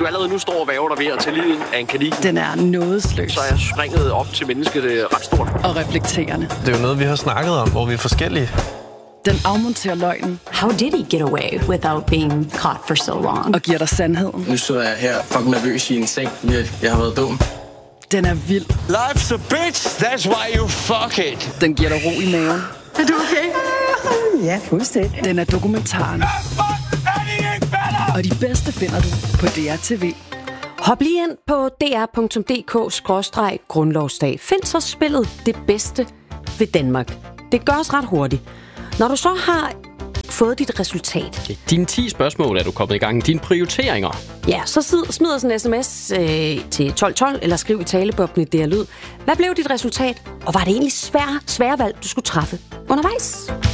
du allerede nu står og væver dig ved at tage livet af en kanin, Den er nådesløs så er springet op til mennesket ret stort. og reflekterende. Det er jo noget, vi har snakket om, hvor vi er forskellige. Den afmonterer løgnen How did he get away without being caught for so long? og giver dig sandheden. Nu sidder jeg her fucking nervøs i en seng. Jeg har været dum. Den er vild. Life's a bitch, that's why you fuck it. Den giver dig ro i maven. Er du okay? Ja, fuldstændig. Den er dokumentaren. Og de bedste finder du på DRTV. Hop lige ind på dr.dk/grundlovsdag. Find så spillet Det Bedste ved Danmark. Det gøres ret hurtigt. Når du så har fået dit resultat, Dine 10 spørgsmål er du kommet i gang. Dine prioriteringer. ja, så smider sådan en sms til 1212, eller skriv i taleboblen i DR Lyd. Hvad blev dit resultat? Og var det egentlig svære valg, du skulle træffe undervejs?